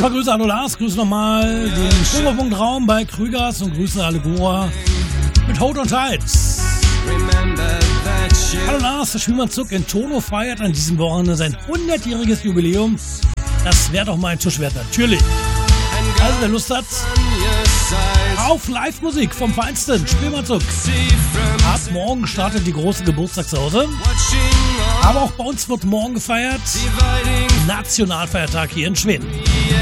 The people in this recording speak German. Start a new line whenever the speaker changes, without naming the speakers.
Erstmal Grüße an Lars, Grüße nochmal den Funkerpunkt-Raum bei Krügers und Grüße alle Gora mit Hold on Tight. Hallo Lars, der Schwimmernzug in Tono feiert an diesem Wochenende sein 100-jähriges Jubiläum. Das wäre doch mal ein Tisch wert, natürlich. Also wer Lust hat, auf Live-Musik vom feinsten Schwimmernzug. Ab morgen startet die große Geburtstagshause. Aber auch bei uns wird morgen gefeiert. Nationalfeiertag hier in Schweden.